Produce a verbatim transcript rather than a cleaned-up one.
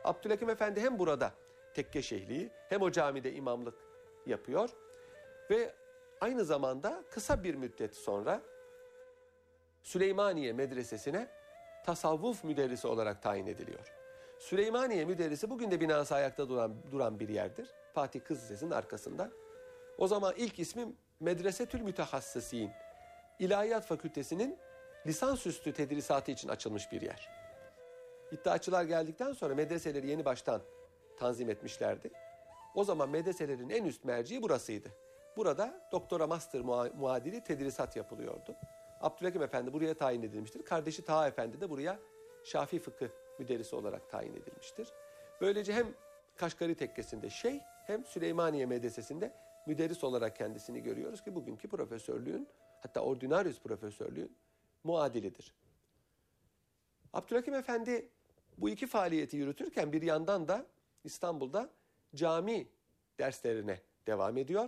Abdülhakim Efendi hem burada tekke şeyhliği hem o camide imamlık yapıyor ve aynı zamanda kısa bir müddet sonra Süleymaniye Medresesi'ne tasavvuf müderrisi olarak tayin ediliyor. Süleymaniye müderrisi bugün de binası ayakta duran, duran bir yerdir. Fatih Kız Lisesi'nin arkasında. O zaman ilk ismi Medresetül Mütehassısîn. İlahiyat Fakültesi'nin lisansüstü tedrisatı için açılmış bir yer. İddiaçılar geldikten sonra medreseleri yeni baştan tanzim etmişlerdi. O zaman medreselerin en üst merciği burasıydı. Burada doktora master muadili tedrisat yapılıyordu. Abdülhakim Efendi buraya tayin edilmiştir. Kardeşi Taha Efendi de buraya Şafii fıkıh müderrisi olarak tayin edilmiştir. Böylece hem Kaşgari Tekkesi'nde şeyh hem Süleymaniye Medresesi'nde müderris olarak kendisini görüyoruz ki bugünkü profesörlüğün, hatta ordinarius profesörlüğün muadilidir. Abdülhakim Efendi bu iki faaliyeti yürütürken bir yandan da İstanbul'da cami derslerine devam ediyor.